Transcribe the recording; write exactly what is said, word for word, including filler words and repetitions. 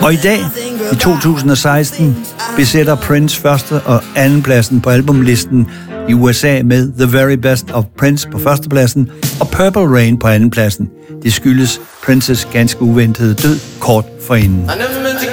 Og i dag, i to tusind og seksten, besætter Prince første og anden pladsen på albumlisten i U S A med The Very Best of Prince på førstepladsen og Purple Rain på andenpladsen. Det skyldes Princes ganske uventede død kort forinden.